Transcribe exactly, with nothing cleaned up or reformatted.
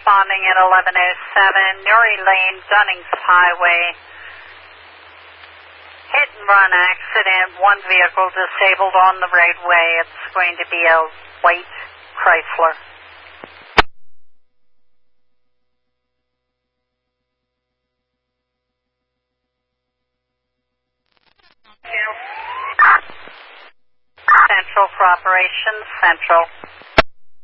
responding at eleven oh seven, Nuri Lane, Dunnings Highway. Hit and run accident, one vehicle disabled on the roadway. It's going to be a white Chrysler. Central for operations, Central.